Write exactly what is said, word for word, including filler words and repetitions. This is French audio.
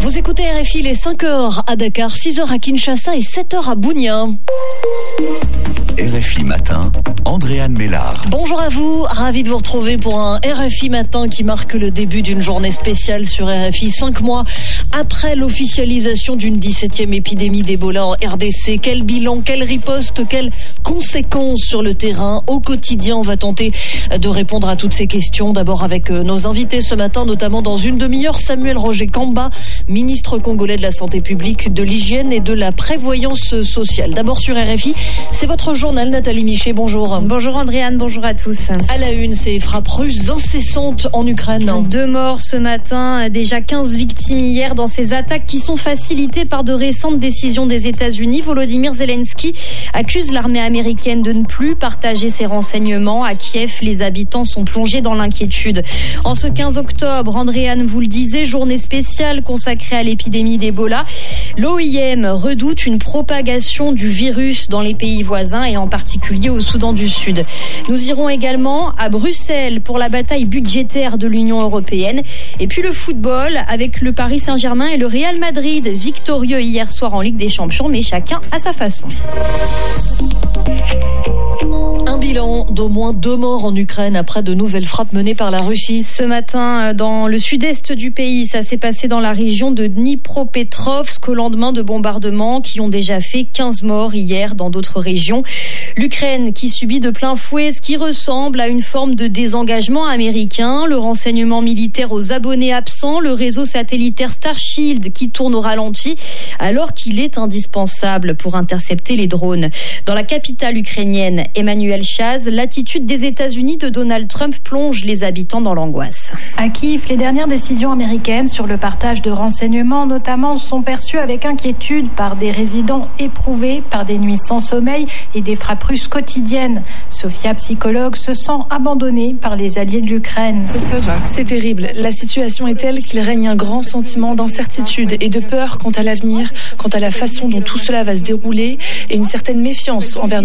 Vous écoutez R F I, les cinq heures à Dakar, six heures à Kinshasa et sept heures à Bounia. R F I Matin, Andréane Mélard. Bonjour à vous, ravi de vous retrouver pour un R F I Matin qui marque le début d'une journée spéciale sur R F I. Cinq mois après l'officialisation d'une dix-septième épidémie d'Ebola en R D C. Quel bilan, quelle riposte, quelles conséquences sur le terrain au quotidien? On va tenter de répondre à toutes ces questions. D'abord avec nos invités ce matin, notamment dans une demi-heure, Samuel Roger Kamba, ministre congolais de la Santé publique, de l'Hygiène et de la Prévoyance sociale. D'abord sur R F I, c'est votre journal, Nathalie Michet, bonjour. Bonjour Andréane, bonjour à tous. À la une, ces frappes russes incessantes en Ukraine. Deux morts ce matin, déjà quinze victimes hier dans ces attaques qui sont facilitées par de récentes décisions des États-Unis. Volodymyr Zelensky accuse l'armée américaine de ne plus partager ses renseignements. À Kiev, les habitants sont plongés dans l'inquiétude. En ce quinze octobre, Andréane vous le disait, journée spéciale consacrée à l'épidémie d'Ebola. L'O I M redoute une propagation du virus dans les pays voisins et en particulier au Soudan du Sud. Nous irons également à Bruxelles pour la bataille budgétaire de l'Union européenne. Et puis le football avec le Paris Saint-Germain et le Real Madrid, victorieux hier soir en Ligue des Champions, mais chacun à sa façon. Un bilan d'au moins deux morts en Ukraine après de nouvelles frappes menées par la Russie. Ce matin, dans le sud-est du pays, ça s'est passé dans la région de Dnipropetrovsk au lendemain de bombardements qui ont déjà fait quinze morts hier dans d'autres régions. L'Ukraine qui subit de plein fouet ce qui ressemble à une forme de désengagement américain, le renseignement militaire aux abonnés absents, le réseau satellitaire Starshield qui tourne au ralenti alors qu'il est indispensable pour intercepter les drones. Dans la capitale ukrainienne, Emmanuel Chaz, l'attitude des États-Unis de Donald Trump plonge les habitants dans l'angoisse. À Kiev, les dernières décisions américaines sur le partage de renseignements notamment sont perçues avec inquiétude par des résidents éprouvés par des nuits sans sommeil et des frappes russes quotidiennes. Sophia, psychologue, se sent abandonnée par les alliés de l'Ukraine. C'est terrible. La situation est telle qu'il règne un grand sentiment d'incertitude et de peur quant à l'avenir, quant à la façon dont tout cela va se dérouler et une certaine méfiance envers